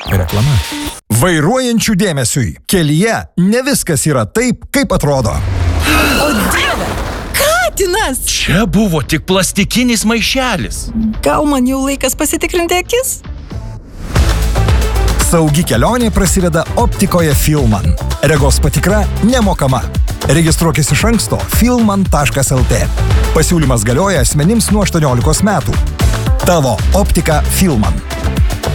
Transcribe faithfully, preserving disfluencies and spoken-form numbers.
Reklama. Vairuojančių dėmesiui. Kelyje ne viskas yra taip, kaip atrodo. O dieve, katinas! Čia buvo tik plastikinis maišelis. Gal man jau laikas pasitikrinti akis? Saugi kelionė prasideda optikoje Filman. Regos patikra nemokama. Registruokis iš anksto filman taškas lt. Pasiūlymas galioja asmenims nuo aštuoniolikos metų. Tavo optika Filman.